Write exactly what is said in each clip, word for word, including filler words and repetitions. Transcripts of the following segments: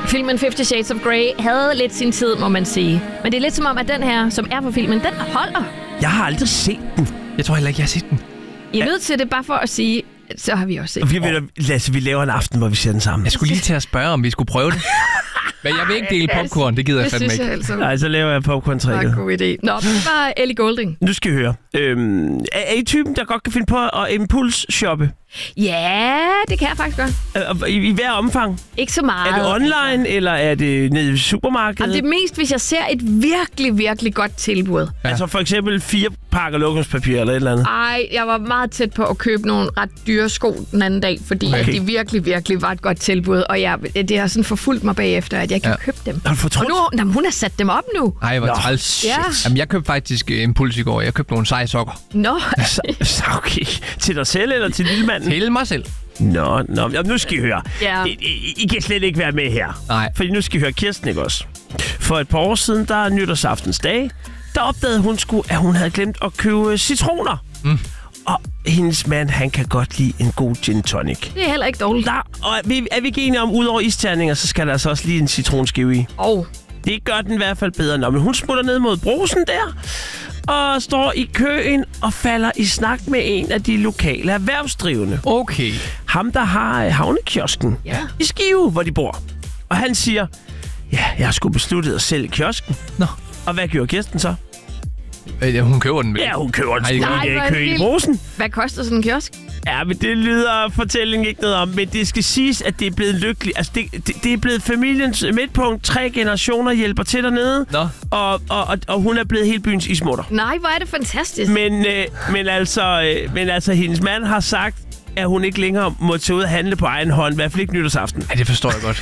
Filmen Fifty Shades of Grey havde lidt sin tid, må man sige. Men det er lidt som om, at den her, som er på filmen, den holder. Jeg har aldrig set den. Jeg tror heller ikke, jeg har set den. I er nødt til det bare for at sige, så har vi også set. Vi, vil, Lasse, vi laver en aften, hvor vi ser den sammen. Jeg skulle lige til at spørge, om vi skulle prøve det. Men jeg vil ikke dele popcorn, det gider jeg fandme ikke. Altså. Nej, så laver jeg popcorn-tricket. Det var en god idé. Nå, det var Ellie Goulding. Nu skal I høre. Øhm, er, er I typen, der godt kan finde på at impuls-shoppe? Ja, det kan jeg faktisk godt. Øh, I, I hver omfang? Ikke så meget. Er det online, altså. Eller er det nede i supermarkedet? Jamen, det er mest, hvis jeg ser et virkelig, virkelig godt tilbud. Ja. Altså for eksempel fire pakker lokumspapir eller et eller andet? Ej, jeg var meget tæt på at købe nogle ret dyre sko den anden dag, fordi okay. de virkelig, virkelig var et godt tilbud. Og jeg, det har sådan forfulgt mig bagefter, at jeg ikke ja. købt dem. Har du fortrudt? Og nu, jamen, hun har sat dem op nu. Ej, hvor træls. Ja. Jamen, jeg købte faktisk Impuls i går. Jeg købte nogle seje sokker. Nå. Så, okay. Til dig selv eller til lillemanden? Til mig selv. Nå, nå. Jamen, nu skal I høre. Ja. I, I, I kan slet ikke være med her. Nej. Fordi nu skal I høre Kirsten, ikke også? For et par år siden, der er nytårsaftens dag, der opdagede hun sgu, at hun havde glemt at købe citroner. Mm. Og hendes mand, han kan godt lide en god gin tonic. Det er heller ikke dårligt. Der, og er vi, er vi ikke enige om, udover isterninger, så skal der altså også lige en citronskive i. Oh. Det gør den i hvert fald bedre. Nå, men hun smutter ned mod Brugsen der, og står i køen og falder i snak med en af de lokale erhvervsdrivende. Okay. Ham, der har havnekiosken ja. i Skive, hvor de bor. Og han siger, ja, jeg har sgu besluttet at sælge kiosken. Nå. Og hvad gjorde Kirsten så? Ja, hun køber den vel? Ja, hun køber den. Nej, i køen i Brugsen. Hvad koster sådan en kiosk? Ja, men det lyder fortællingen ikke noget om. Men det skal siges, at det er blevet lykkeligt. Altså, det, det, det er blevet familiens midtpunkt. Tre generationer hjælper til dernede. Nå. Og, og, og, og hun er blevet helt byens ismutter. Nej, hvor er det fantastisk. Men, øh, men, altså, øh, men altså, hendes mand har sagt, at hun ikke længere må tage ud og handle på egen hånd. I hvert fald ikke nytårsaften. Ja, det forstår jeg godt.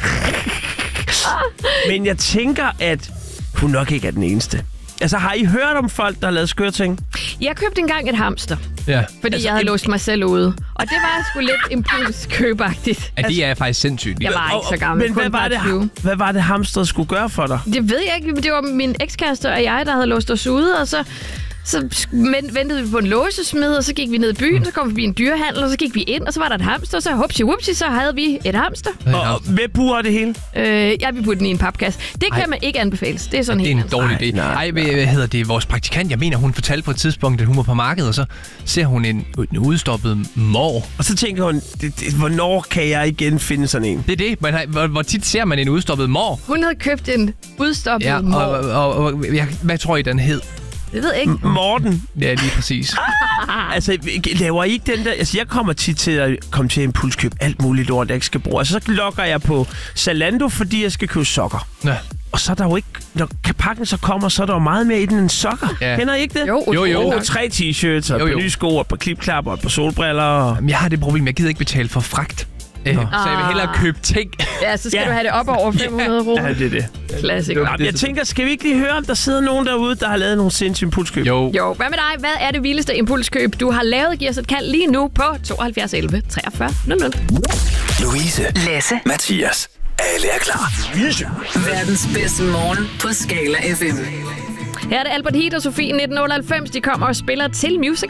Men jeg tænker, at hun nok ikke er den eneste. Altså, har I hørt om folk, der har lavet skøre ting? Jeg købte engang et hamster. Ja. Fordi altså, jeg havde en... låst mig selv ude. Og det var sgu lidt impulskøbagtigt. Ja, det er faktisk sindssygt. Jeg var ikke så gammel. Men hvad var, det, hvad var det, hamsteret skulle gøre for dig? Det ved jeg ikke. Det var min ekskæreste og jeg, der havde låst os ude, og så... Så ventede vi på en låsesmed, og så gik vi ned i byen, så kom vi forbi en dyrehandel, og så gik vi ind, og så var der et hamster, og så hupsi wupsi, så havde vi et hamster. Og med buer det hele? Øh, jeg vil putte den i en papkasse. Det kan Ej. man ikke anbefales. Det er sådan det helt er en dårlig idé. Ej, hvad hedder det? Vores praktikant, jeg mener, hun fortalte på et tidspunkt, at hun var på markedet, og så ser hun en, en udstoppet mår. Og så tænker hun, det, det, hvornår kan jeg igen finde sådan en? Det er det. Man, hvor, hvor tit ser man en udstoppet mår? Hun havde købt en udstoppet ja, mår. Og, og, og, og jeg, hvad tror I, den hed? Jeg ved ikke. Morten. Ja, lige præcis. Altså, laver I ikke den der... Altså, jeg kommer tit til at komme til impulskøb alt muligt lort, jeg ikke skal bruge. Altså, så logger jeg på Zalando, fordi jeg skal købe sokker. Ja. Og så er der jo ikke... Når pakken så kommer, så er der jo meget mere i den end sokker. Ja. Kender I ikke det? Jo, jo. jo. Og tre t-shirts, og et par nye sko, og et par klipklapper, og et par solbriller. Og... Jamen, jeg har det problem, jeg gider ikke betale for fragt. Så jeg vil hellere købe ting. Ja, så skal ja. du have det op over fem hundrede euro. Ja, det er det. Klassiker. Ja, jeg tænker, skal vi ikke lige høre, om der sidder nogen derude, der har lavet nogle sindssyge impulskøb? Jo. Jo, hvad med dig? Hvad er det vildeste impulskøb, du har lavet? Giv os et kald lige nu på tooghalvfjerds elleve treogfyrre nul nul. Louise, Lasse, Mathias, alle er klar. verdens bedste morgen på Skala F M. Her er det Albert Heat og Sofie nitten otteoghalvfems. De kommer og spiller til Music